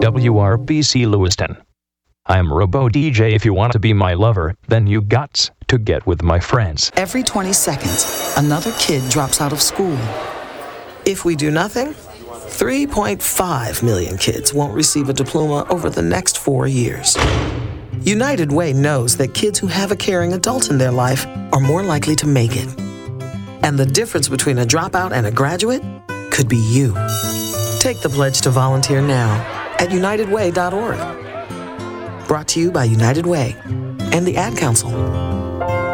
WRBC Lewiston. I'm Robo DJ. If you want to be my lover, then you got to get with my friends. Every 20 seconds, another kid drops out of school. If we do nothing, 3.5 million kids won't receive a diploma over the next 4 years. United Way knows that kids who have a caring adult in their life are more likely to make it. And the difference between a dropout and a graduate could be you. Take the pledge to volunteer now at unitedway.org. Brought to you by United Way and the Ad Council.